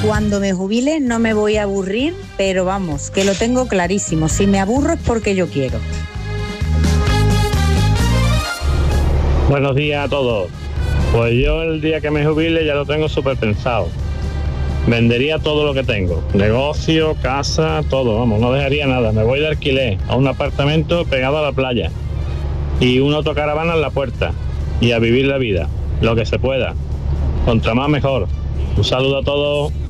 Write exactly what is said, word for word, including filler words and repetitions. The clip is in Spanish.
Cuando me jubile no me voy a aburrir, pero vamos, que lo tengo clarísimo. Si me aburro es porque yo quiero. Buenos días a todos. Pues yo el día que me jubile ya lo tengo súper pensado. Vendería todo lo que tengo. Negocio, casa, todo, vamos, no dejaría nada. Me voy de alquiler a un apartamento pegado a la playa. Y una autocaravana en la puerta. Y a vivir la vida, lo que se pueda. Contra más mejor. Un saludo a todos.